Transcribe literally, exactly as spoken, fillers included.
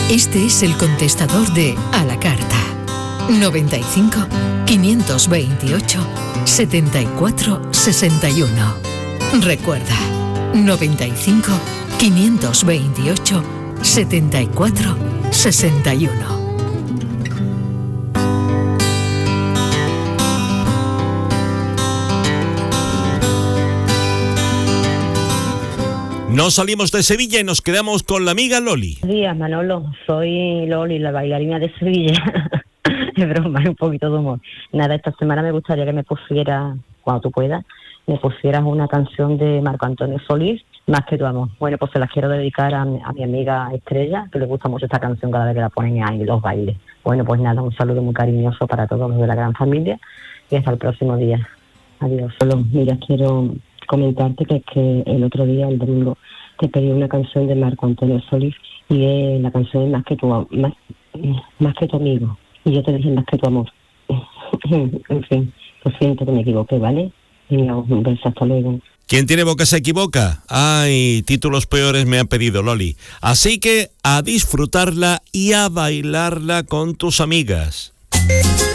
Este es el contestador de A la Carta. noventa y cinco, quinientos veintiocho, setenta y cuatro, sesenta y uno. Recuerda, noventa y cinco, quinientos veintiocho, setenta y cuatro, sesenta y uno. Nos salimos de Sevilla y nos quedamos con la amiga Loli. Buenos días, Manolo. Soy Loli, la bailarina de Sevilla. Es broma, es un poquito de humor. Nada, esta semana me gustaría que me pusieras, cuando tú puedas, me pusieras una canción de Marco Antonio Solís, Más que tu amor. Bueno, pues se las quiero dedicar a mi, a mi amiga Estrella, que le gusta mucho esta canción cada vez que la ponen ahí en los bailes. Bueno, pues nada, un saludo muy cariñoso para todos los de la gran familia y hasta el próximo día. Adiós. Solo, mira, quiero comentarte que, que el otro día, el domingo, te pedí una canción de Marco Antonio Solís y es la canción es Más que tu más, más que tu amigo. Y yo te dije Más que tu amor. En fin, lo siento que me equivoqué, ¿vale? Y un beso, hasta luego. ¿Quién tiene boca se equivoca? Ay, títulos peores me han pedido, Loli. Así que a disfrutarla y a bailarla con tus amigas.